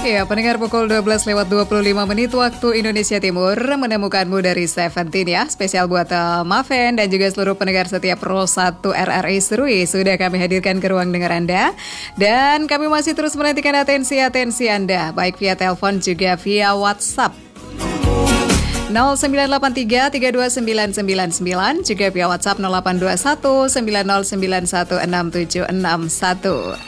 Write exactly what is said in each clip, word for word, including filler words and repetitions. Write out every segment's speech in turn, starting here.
Ya, pendengar pukul dua belas lewat dua puluh lima menit waktu Indonesia Timur menemukanmu dari Seventeen ya. Spesial buat uh, Maven dan juga seluruh pendengar setiap Pro satu R R I Serui sudah kami hadirkan ke ruang dengar Anda. Dan kami masih terus menantikan atensi-atensi Anda, baik via telepon juga via WhatsApp. nol sembilan delapan tiga tiga dua sembilan sembilan sembilan, juga via WhatsApp nol delapan dua satu sembilan nol sembilan satu enam tujuh enam satu.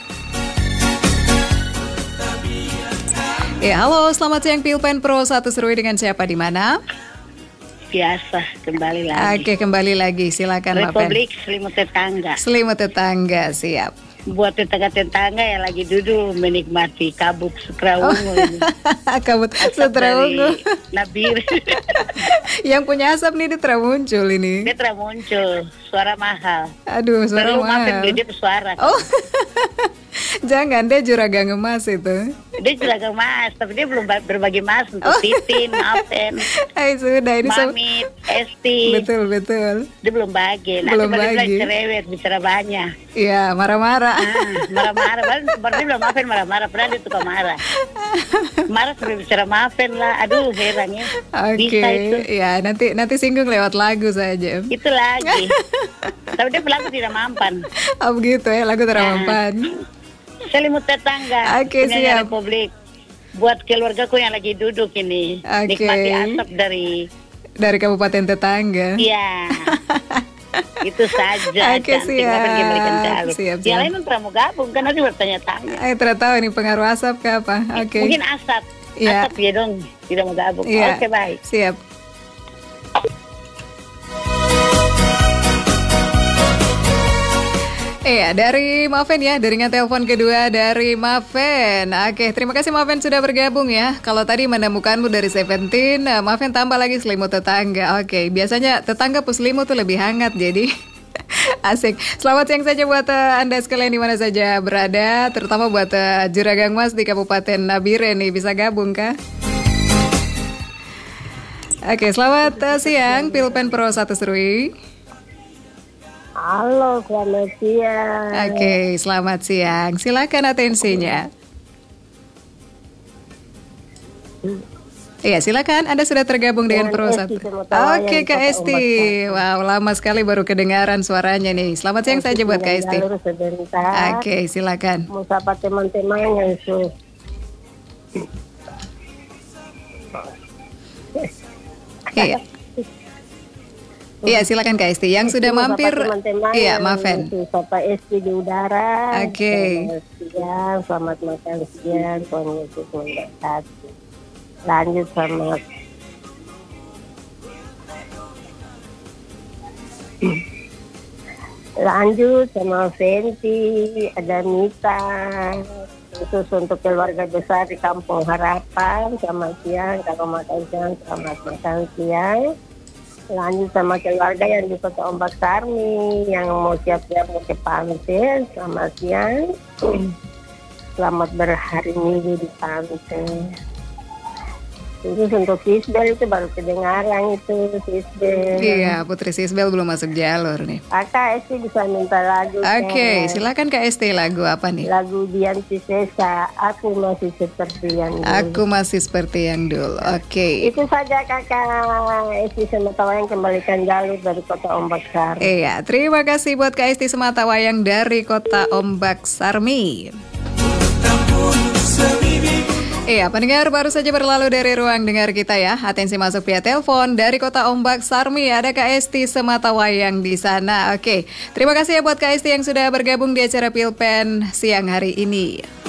Ya, halo, selamat siang Pilpen Pro satu Serui, dengan siapa di mana? Biasa, kembali lagi. Oke, kembali lagi, silakan Maven. Republik Selimut Tetangga. Selimut Tetangga, siap. Buat tetangga-tetangga yang lagi duduk menikmati kabut sutra ungu ini. Kabut sutra ungu. Nabir. Yang punya asap nih, dia termuncul ini. Dia termuncul, suara mahal. Aduh, suara Perlu mahal. Maven dia suara. Oh. Jangan, dia juragan emas itu. Dia juragan emas, tapi dia belum berbagi emas untuk oh. Titin, Maven. Ay, sudah ini Mamit, Esti. Betul, betul. Dia belum bagi. Nanti belum baru bagi. Bilang cerewet, bicara banyak. Iya, marah-marah. Ah, marah-marah. Baru dia bilang Maven marah-marah, pernah dia suka marah. Marah sampai bicara Maven lah. Aduh, heran ya. Oke, okay. Ya nanti nanti singgung lewat lagu saja. Itu lagi. Tapi dia lagu tidak mampan. Oh begitu ya, lagu tidak nah. mampan. Selimut Tetangga. Oke, okay, siap. Republik. Buat keluargaku yang lagi duduk ini. Okay. Nikmati asap dari dari kabupaten tetangga. Iya. Itu saja. Oke, okay, siap. Siap, siap. Yang lain pernah mau gabung kan, nanti bertanya-tanya. Eh, tidak tahu ini pengaruh asap ke apa. Oke. Okay. Mungkin asap. Ya. Asap ya dong, tidak mau gabung. Ya. Oke, okay, baik. Siap. Iya, dari Maven ya, jaringan telepon kedua dari Maven. Oke, terima kasih Maven sudah bergabung ya. Kalau tadi menemukanmu dari Seventeen, Maven tambah lagi selimut tetangga. Oke, biasanya tetangga puslimut tuh lebih hangat, jadi asik. Selamat siang saja buat uh, Anda sekalian di mana saja berada, terutama buat uh, juragan emas di Kabupaten Nabire nih, bisa gabung kah? Oke, selamat uh, siang Pilpen Pro satu Serui. Halo, selamat siang. Oke, selamat siang. Silakan atensinya. Iya, silakan. Anda sudah tergabung dengan, dengan Pro satu. Oke, Kak Esti. Wow, lama sekali baru kedengaran suaranya nih. Selamat siang saja buat Kak Esti. Oke, silakan. Mau sapa teman-teman yang su. Iya. Iya, silakan Kak Esti. Yang sudah mampir, iya, Maven. Bapak Esti di udara. Oke. Selamat siang, selamat makan siang, Tuhan Yesus memberkati. Lanjut sama lanjut sama Fenty, ada Mita, khusus untuk keluarga besar di Kampung Harapan. Selamat siang, kalau makan siang, selamat makan siang. Lanjut sama keluarga yang di Kota Ombak Sarmi yang mau siap-siap mau ke pantai. Selamat siang. Selamat berhari minggu di pantai. Itu untuk Sisbel itu baru kedengaran itu Sisbel. Iya, Putri Sisbel belum masuk jalur nih. Kakak Esti bisa minta lagu. Oke, okay, silakan Kak Esti, lagu apa nih? Lagu Dianti Sesa, Aku Masih Seperti Yang Dulu. Aku Masih Seperti Yang Dulu. Oke. Okay. Itu saja Kakak Esti Sematawayang, kembalikan jalur dari Kota Ombak Sarmi. Iya, terima kasih buat Kak Esti Sematawayang dari Kota Ombak Sarmi. Iya, pendengar baru saja berlalu dari ruang dengar kita ya. Atensi masuk via telepon dari Kota Ombak Sarmi. Ada Kak Esti Sematawayang di sana. Oke, terima kasih ya buat Kak Esti yang sudah bergabung di acara Pilpen siang hari ini.